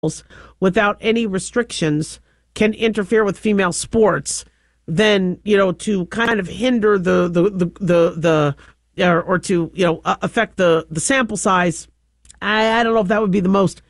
without any restrictions can interfere with female sports, then to kind of hinder or to affect the sample size. I don't know if that would be the most